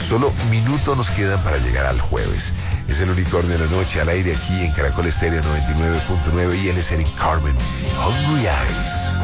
Solo minutos nos quedan para llegar al jueves. Es el Unicornio de la Noche al aire aquí en Caracol Estéreo 99.9 y él es Eric Carmen. Hungry Eyes.